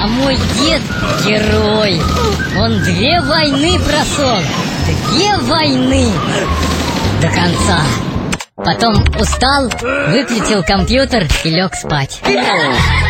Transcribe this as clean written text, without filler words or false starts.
А мой дед герой. Он 2 войны прошел. 2 войны до конца. Потом устал, выключил компьютер и лег спать.